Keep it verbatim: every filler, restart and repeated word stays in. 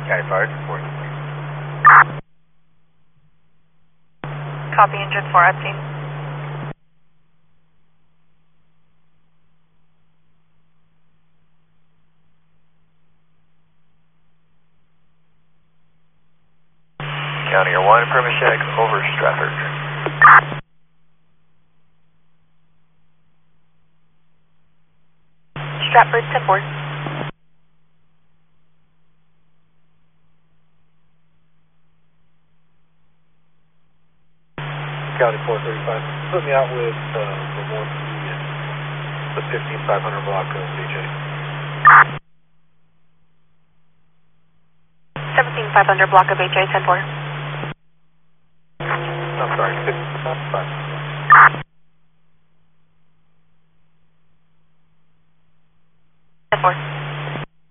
County Fire, report. Copy, engine four at scene. County Air one, Permashag, over Stratford. Stratford, ten four. County four thirty-five. Put me out with uh, Vermont and the fifteen five hundred block of B J. seventeen five hundred block of H A, ten four.